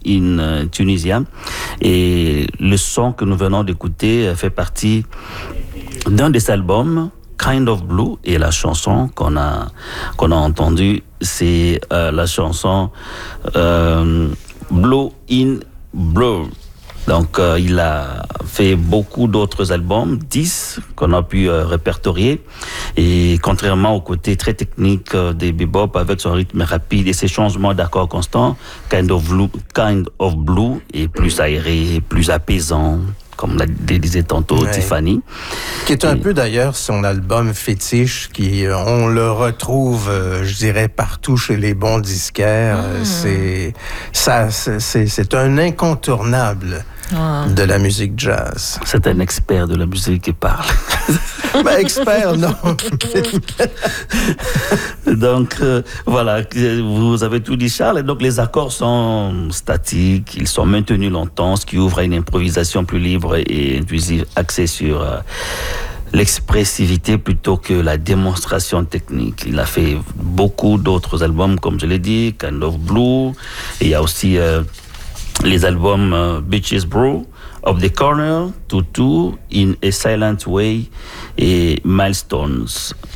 in Tunisia. Et le son que nous venons d'écouter fait partie d'un des albums, Kind of Blue, et la chanson qu'on a entendue, c'est la chanson Blue in Blue. Donc, il a fait beaucoup d'autres albums, 10 qu'on a pu répertorier. Et contrairement au côté très technique des bebop avec son rythme rapide et ses changements d'accords constants, Kind of Blue est plus aéré, plus apaisant, comme le disait tantôt Tiffany. Qui est un peu d'ailleurs son album fétiche, on le retrouve, je dirais, partout chez les bons disquaires. C'est un incontournable de la musique jazz. C'est un expert de la musique qui parle. Ben, expert, non. Donc, voilà, vous avez tout dit, Charles. Et donc, les accords sont statiques, ils sont maintenus longtemps, ce qui ouvre à une improvisation plus libre et intuitive, axée sur l'expressivité plutôt que la démonstration technique. Il a fait beaucoup d'autres albums, comme je l'ai dit, Kind of Blue. Et il y a aussi les albums Beaches Brew, Of the Corner, Tutu, In a Silent Way et Milestones.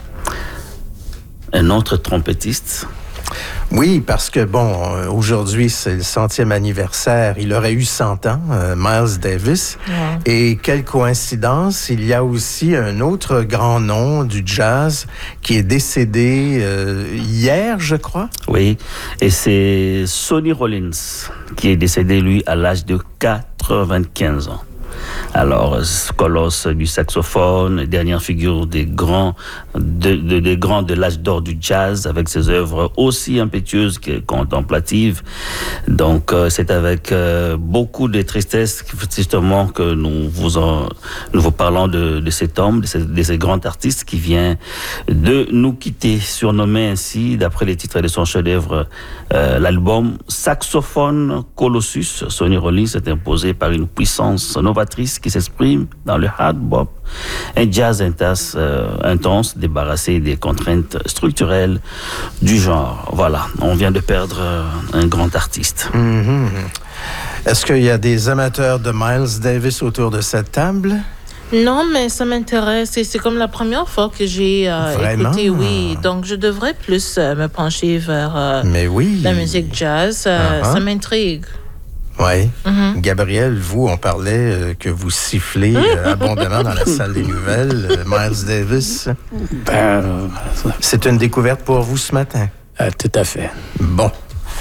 Un autre trompettiste. Oui, parce que, aujourd'hui, c'est le 100e anniversaire. Il aurait eu 100 ans, Miles Davis. Ouais. Et quelle coïncidence, il y a aussi un autre grand nom du jazz qui est décédé hier, je crois. Oui, et c'est Sonny Rollins qui est décédé, lui, à l'âge de 95 ans. Alors, colosse du saxophone, dernière figure des grands de l'âge d'or du jazz, avec ses œuvres aussi impétueuses que contemplatives. Donc, c'est avec beaucoup de tristesse, justement, que nous vous parlons de cet homme, de ces grands artistes qui vient de nous quitter, surnommé ainsi, d'après les titres de son chef-d'œuvre, l'album Saxophone Colossus. Sonny Rollins est imposé par une puissance novatrice qui s'exprime dans le hard bop, un jazz intense, débarrassé des contraintes structurelles du genre. Voilà, on vient de perdre un grand artiste. Mm-hmm. Est-ce qu'il y a des amateurs de Miles Davis autour de cette table? Non, mais ça m'intéresse. C'est comme la première fois que j'ai écouté, oui. Donc, je devrais plus me pencher vers la musique jazz. Ça m'intrigue. Oui. Mm-hmm. Gabriel, vous, on parlait que vous sifflez abondamment dans la salle des nouvelles. Miles Davis, c'est une découverte pour vous ce matin? Tout à fait. Bon.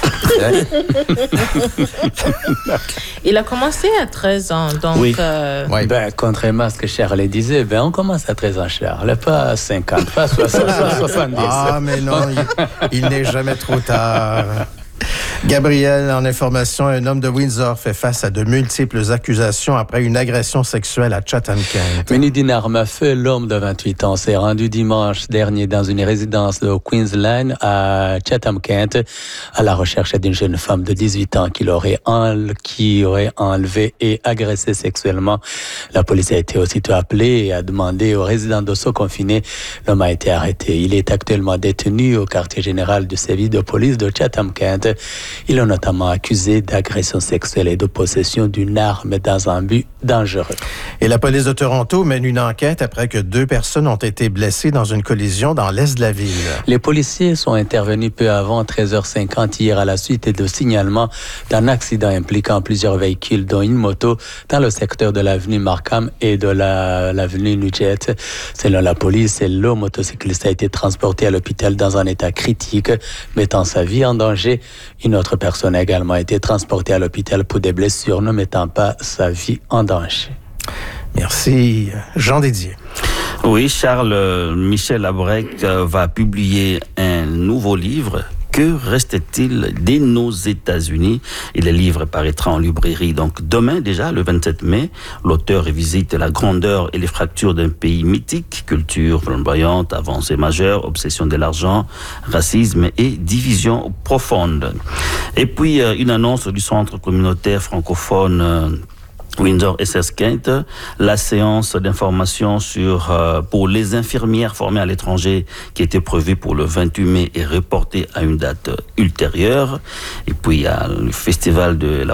Il a commencé à 13 ans, donc... Oui. Contrairement à ce que Charles disait, on commence à 13 ans, Charles, pas à 50, pas à 60, pas à 70. Ah, mais non, il n'est jamais trop tard. Gabriel, en information, un homme de Windsor fait face à de multiples accusations après une agression sexuelle à Chatham-Kent. Muni d'une arme à feu, l'homme de 28 ans s'est rendu dimanche dernier dans une résidence de Queensland à Chatham-Kent à la recherche d'une jeune femme de 18 ans qui aurait enlevé et agressé sexuellement. La police a été aussitôt appelée et a demandé aux résidents de se confiner. L'homme a été arrêté. Il est actuellement détenu au quartier général du service de police de Chatham-Kent. Il est notamment accusé d'agression sexuelle et de possession d'une arme dans un but dangereux. Et la police de Toronto mène une enquête après que 2 personnes ont été blessées dans une collision dans l'est de la ville. Les policiers sont intervenus peu avant 13h50 hier à la suite de signalement d'un accident impliquant plusieurs véhicules, dont une moto, dans le secteur de l'avenue Markham et de l'avenue Nugget. Selon la police, le motocycliste a été transporté à l'hôpital dans un état critique, mettant sa vie en danger. Une autre personne a également été transportée à l'hôpital pour des blessures, ne mettant pas sa vie en danger. Merci. Jean Dédier. Oui, Charles, Michel Abrec va publier un nouveau livre. Que reste-t-il de nos États-Unis? Et le livre paraîtra en librairie. Donc demain déjà, le 27 mai, l'auteur revisite la grandeur et les fractures d'un pays mythique, culture flamboyante, avancées majeures, obsession de l'argent, racisme et division profonde. Et puis une annonce du centre communautaire francophone Windsor SS Kent, la séance d'information pour les infirmières formées à l'étranger qui était prévue pour le 28 mai est reportée à une date ultérieure. Et puis il y a le festival de la